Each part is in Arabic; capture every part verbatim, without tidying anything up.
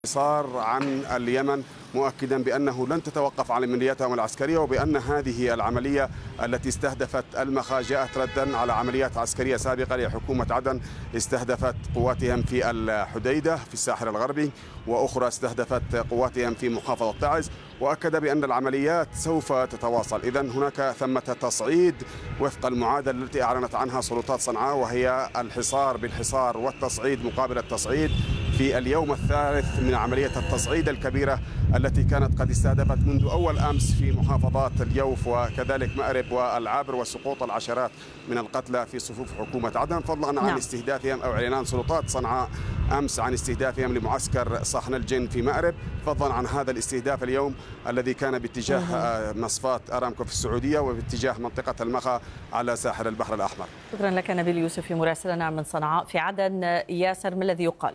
صار عن اليمن، مؤكدا بأنه لن تتوقف عملياتهم العسكرية، وبأن هذه العملية التي استهدفت المخا جاءت ردا على عمليات عسكرية سابقة لحكومة عدن استهدفت قواتهم في الحديدة في الساحل الغربي، وأخرى استهدفت قواتهم في محافظة تعز، وأكد بأن العمليات سوف تتواصل. إذن هناك ثمة تصعيد وفق المعادلة التي أعلنت عنها سلطات صنعاء، وهي الحصار بالحصار والتصعيد مقابل التصعيد في اليوم الثالث من عملية التصعيد الكبيرة التي كانت قد استهدفت منذ أول أمس في محافظات الجوف وكذلك مأرب والعابر، وسقوط العشرات من القتلى في صفوف حكومة عدن، فضلا عن نعم. استهدافهم أو إعلان سلطات صنعاء أمس عن استهدافهم لمعسكر صحن الجن في مأرب، فضلا عن هذا الاستهداف اليوم الذي كان باتجاه مصفاة أرامكو في السعودية وباتجاه منطقة المخا على ساحل البحر الأحمر. شكرا لك نبيل يوسف مراسلنا من صنعاء. في عدن ياسر، ما الذي يقال؟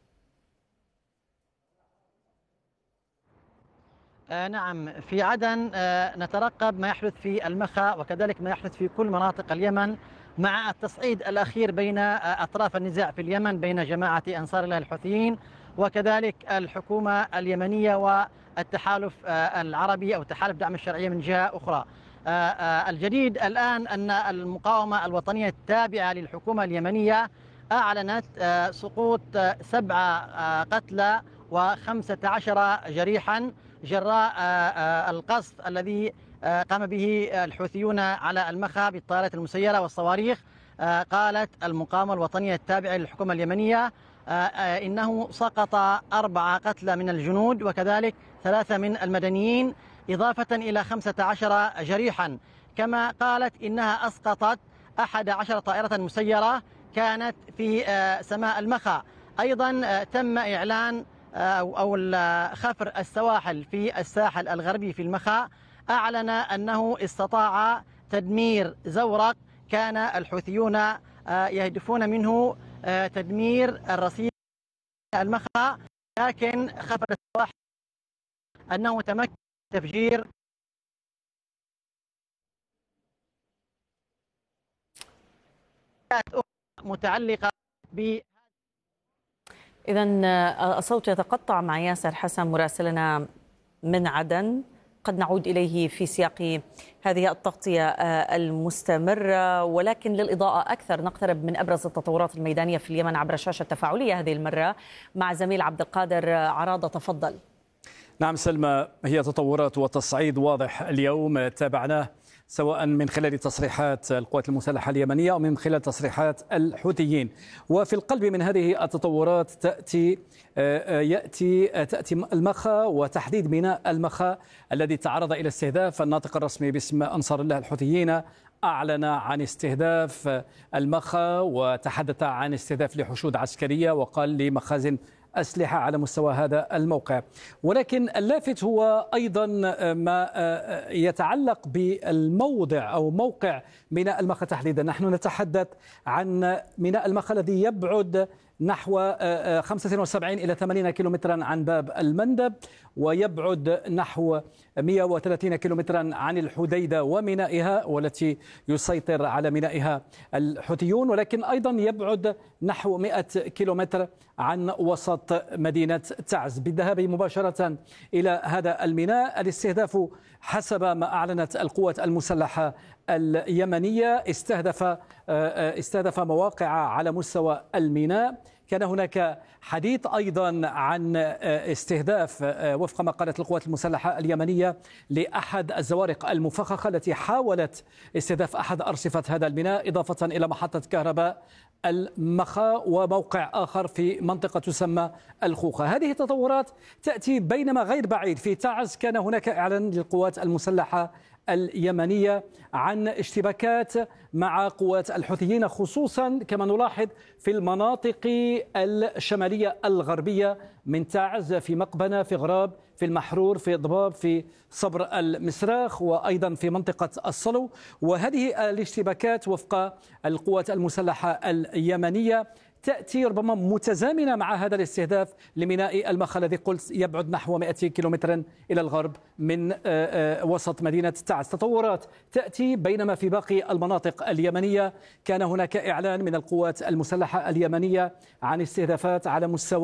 آه نعم، في عدن آه نترقب ما يحدث في المخا وكذلك ما يحدث في كل مناطق اليمن مع التصعيد الأخير بين آه أطراف النزاع في اليمن بين جماعة أنصار الله الحوثيين وكذلك الحكومة اليمنية والتحالف آه العربي أو تحالف دعم الشرعية من جهة أخرى. آه آه الجديد الآن أن المقاومة الوطنية التابعة للحكومة اليمنية أعلنت آه سقوط آه سبعة آه قتلى وخمسة عشر جريحا جراء القصف الذي قام به الحوثيون على المخا بالطائرات المسيرة والصواريخ. قالت المقاومة الوطنية التابعة للحكومة اليمنية إنه سقط أربعة قتلى من الجنود وكذلك ثلاثة من المدنيين إضافة إلى خمسة عشر جريحا، كما قالت إنها أسقطت أحد عشر طائرة مسيرة كانت في سماء المخا. أيضا تم إعلان أو خفر السواحل في الساحل الغربي في المخا، أعلن أنه استطاع تدمير زورق كان الحوثيون يهدفون منه تدمير الرصيف المخا، لكن خفر السواحل أنه تمكن تفجير متعلقة ب إذن الصوت يتقطع مع ياسر حسن مراسلنا من عدن، قد نعود إليه في سياق هذه التغطية المستمرة، ولكن للإضاءة أكثر نقترب من أبرز التطورات الميدانية في اليمن عبر الشاشة التفاعلية هذه المرة مع زميل عبد القادر عراضة. تفضل. نعم سلمى، هي تطورات وتصعيد واضح اليوم تابعناه سواء من خلال تصريحات القوات المسلحة اليمنية أو من خلال تصريحات الحوثيين. وفي القلب من هذه التطورات تأتي يأتي تأتي المخا وتحديد ميناء المخا الذي تعرض إلى استهداف. الناطق الرسمي باسم أنصار الله الحوثيين أعلن عن استهداف المخا وتحدث عن استهداف لحشود عسكرية وقال لمخازن أسلحة على مستوى هذا الموقع. ولكن اللافت هو أيضا ما يتعلق بالموضع أو موقع ميناء المخا تحديدا. نحن نتحدث عن ميناء المخا الذي يبعد نحو خمسة وسبعين إلى ثمانين كيلومترا عن باب المندب، ويبعد نحو مئة وثلاثين كيلومترا عن الحديدة ومينائها والتي يسيطر على مينائها الحوثيون، ولكن أيضا يبعد نحو مئة كيلومتر عن وسط مدينة تعز. بالذهاب مباشرة إلى هذا الميناء الاستهداف حسب ما أعلنت القوات المسلحة اليمنية استهدف استهدف مواقع على مستوى الميناء. كان هناك حديث أيضا عن استهداف وفق ما قالت القوات المسلحة اليمنية لأحد الزوارق المفخخة التي حاولت استهداف أحد أرصفة هذا الميناء، إضافة إلى محطة كهرباء المخا وموقع آخر في منطقة تسمى الخوخة. هذه التطورات تأتي بينما غير بعيد في تعز كان هناك إعلان للقوات المسلحة اليمنية عن اشتباكات مع قوات الحوثيين، خصوصا كما نلاحظ في المناطق الشمالية الغربية من تعز، في مقبنة، في غراب، في المحرور، في ضباب، في صبر المسراخ، وأيضا في منطقة الصلو. وهذه الاشتباكات وفق القوات المسلحة اليمنية تأتي ربما متزامنة مع هذا الاستهداف لميناء المخا الذي قلت يبعد نحو مئة كيلومتر إلى الغرب من وسط مدينة تعز. تطورات تأتي بينما في باقي المناطق اليمنية كان هناك إعلان من القوات المسلحة اليمنية عن استهدافات على مستوى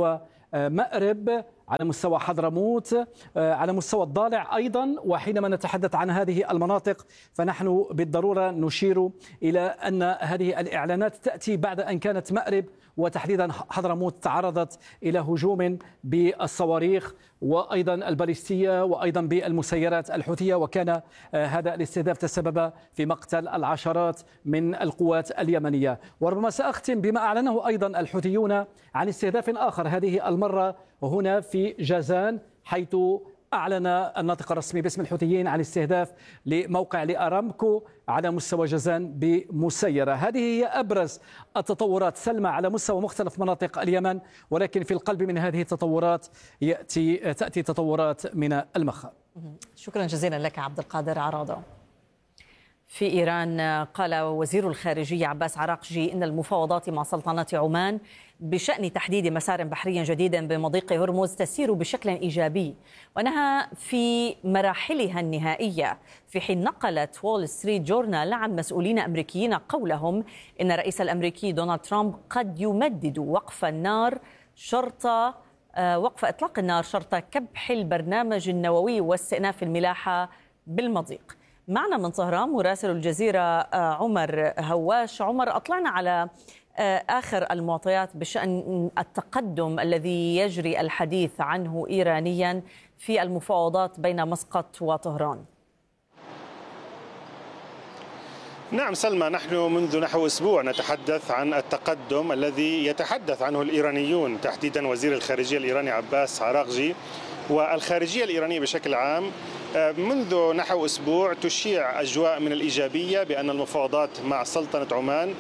مأرب، على مستوى حضرموت، على مستوى الضالع أيضا. وحينما نتحدث عن هذه المناطق فنحن بالضرورة نشير إلى أن هذه الإعلانات تأتي بعد أن كانت مأرب وتحديدا حضرموت تعرضت إلى هجوم بالصواريخ وأيضا الباليستية وأيضا بالمسيرات الحوثية، وكان هذا الاستهداف تسبب في مقتل العشرات من القوات اليمنية. وربما سأختم بما أعلنه أيضا الحوثيون عن استهداف آخر، هذه المرة هنا في جازان، حيث أعلن الناطق الرسمي باسم الحوثيين عن استهداف لموقع لأرامكو على مستوى جازان بمسيرة. هذه هي أبرز التطورات سلمى على مستوى مختلف مناطق اليمن، ولكن في القلب من هذه التطورات يأتي تأتي تطورات من المخا. شكرا جزيلا لك عبد القادر عراضة. في إيران قال وزير الخارجية عباس عراقجي إن المفاوضات مع سلطنة عمان بشأن تحديد مسار بحري جديد بمضيق هرمز تسير بشكل إيجابي وأنها في مراحلها النهائية، في حين نقلت وول ستريت جورنال عن مسؤولين أمريكيين قولهم إن الرئيس الأمريكي دونالد ترامب قد يمدد وقف النار شرط وقف إطلاق النار شرط كبح البرنامج النووي واستئناف الملاحة بالمضيق. معنا من طهران مراسل الجزيرة عمر هواش. عمر، أطلعنا على آخر المعطيات بشأن التقدم الذي يجري الحديث عنه إيرانيا في المفاوضات بين مسقط وطهران. نعم سلمى، نحن منذ نحو أسبوع نتحدث عن التقدم الذي يتحدث عنه الإيرانيون، تحديدا وزير الخارجية الإيراني عباس عراقجي والخارجية الإيرانية بشكل عام. منذ نحو أسبوع تشيع أجواء من الإيجابية بأن المفاوضات مع سلطنة عمان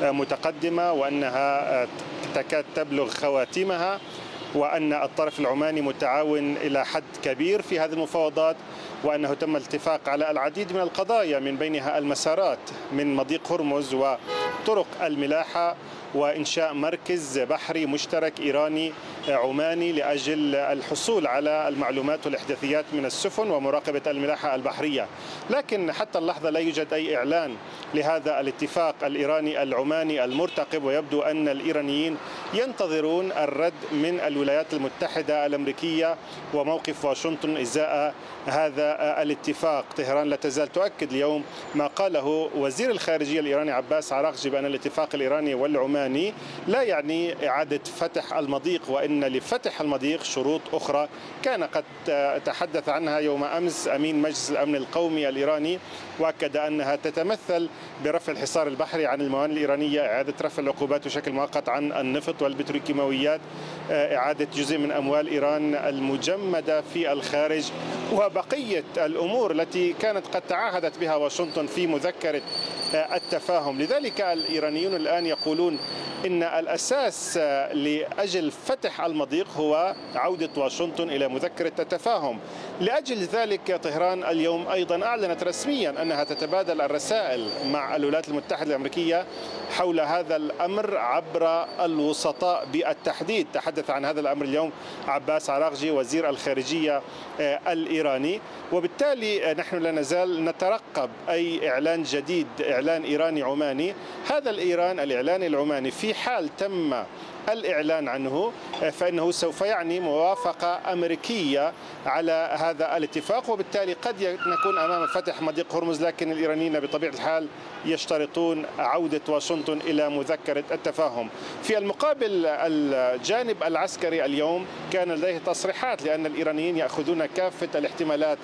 متقدمة وأنها تكاد تبلغ خواتمها، وأن الطرف العماني متعاون إلى حد كبير في هذه المفاوضات، وأنه تم الاتفاق على العديد من القضايا من بينها المسارات من مضيق هرمز وطرق الملاحة وإنشاء مركز بحري مشترك إيراني عماني لأجل الحصول على المعلومات والإحداثيات من السفن ومراقبة الملاحة البحرية. لكن حتى اللحظة لا يوجد أي إعلان لهذا الاتفاق الإيراني العماني المرتقب، ويبدو أن الإيرانيين ينتظرون الرد من الولايات المتحدة الأمريكية وموقف واشنطن إزاء هذا الاتفاق. طهران لا تزال تؤكد اليوم ما قاله وزير الخارجية الإيراني عباس عراقجي بأن الاتفاق الإيراني والعماني لا يعني إعادة فتح المضيق، وإن لفتح المضيق شروط أخرى كان قد تحدث عنها يوم أمس أمين مجلس الأمن القومي الإيراني، وأكد أنها تتمثل برفع الحصار البحري عن الموانئ الإيرانية، إعادة رفع العقوبات بشكل مؤقت عن النفط والبتروكيماويات، إعادة جزء من أموال إيران المجمدة في الخارج، وبقية الأمور التي كانت قد تعهدت بها واشنطن في مذكرة التفاهم. لذلك الإيرانيون الآن يقولون إن الأساس لأجل فتح المضيق هو عودة واشنطن إلى مذكرة التفاهم. لأجل ذلك طهران اليوم أيضا أعلنت رسميا أنها تتبادل الرسائل مع الولايات المتحدة الأمريكية حول هذا الأمر عبر الوسطاء بالتحديد. تحدث عن هذا الأمر اليوم عباس عراقجي وزير الخارجية الإيراني، وبالتالي نحن لا نزال نترقب أي إعلان جديد، إعلان إيراني عماني. هذا الإيران الإعلان العماني في حال تم الإعلان عنه فإنه سوف يعني موافقة أمريكية على هذا الاتفاق، وبالتالي قد نكون أمام فتح مضيق هرمز، لكن الإيرانيين بطبيعة الحال يشترطون عودة واشنطن إلى مذكرة التفاهم. في المقابل الجانب العسكري اليوم كان لديه تصريحات، لأن الإيرانيين يأخذون كافة الاحتمالات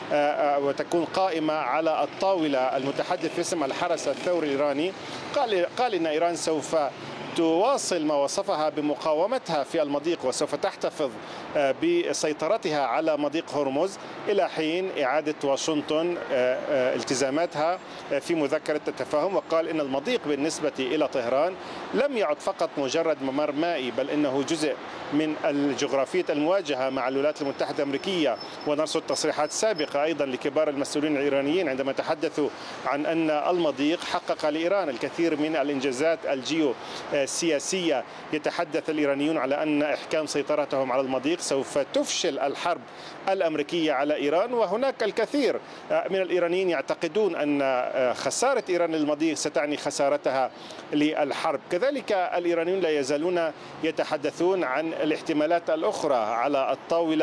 وتكون قائمة على الطاولة. المتحدث باسم الحرس الثوري الإيراني قال قال إن إيران سوف تواصل ما وصفها بمقاومتها في المضيق، وسوف تحتفظ بسيطرتها على مضيق هرمز إلى حين إعادة واشنطن التزاماتها في مذكرة التفاهم. وقال إن المضيق بالنسبة إلى طهران لم يعد فقط مجرد ممر مائي، بل إنه جزء من الجغرافية المواجهة مع الولايات المتحدة الأمريكية. ونرصد تصريحات سابقة أيضا لكبار المسؤولين الإيرانيين عندما تحدثوا عن أن المضيق حقق لإيران الكثير من الإنجازات الجيو سياسية. يتحدث الإيرانيون على أن إحكام سيطرتهم على المضيق سوف تفشل الحرب الأمريكية على إيران، وهناك الكثير من الإيرانيين يعتقدون أن خسارة إيران للمضيق ستعني خسارتها للحرب. كذلك الإيرانيون لا يزالون يتحدثون عن الاحتمالات الأخرى على الطاولة